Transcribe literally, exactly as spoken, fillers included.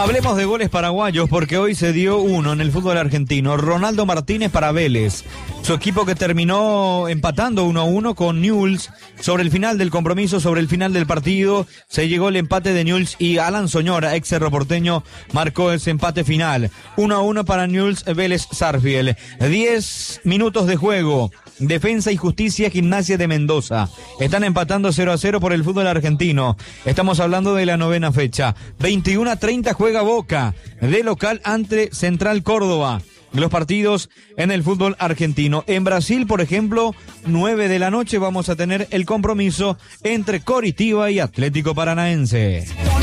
Hablemos de goles paraguayos porque hoy se dio uno en el fútbol argentino. Ronaldo Martínez para Vélez. Su equipo que terminó empatando uno a uno con Newell's sobre el final del compromiso, sobre el final del partido. Se llegó el empate de Newell's y Alan Soñora, ex Cerro Porteño, marcó ese empate final. uno a uno para Newell's Vélez Sarsfield. diez minutos de juego. Defensa y Justicia Gimnasia de Mendoza. Están empatando cero a cero por el fútbol argentino. Estamos hablando de la novena fecha. veintiuno a treinta juega Boca de local ante Central Córdoba. Los partidos en el fútbol argentino. En Brasil, por ejemplo, nueve de la noche vamos a tener el compromiso entre Coritiba y Atlético Paranaense.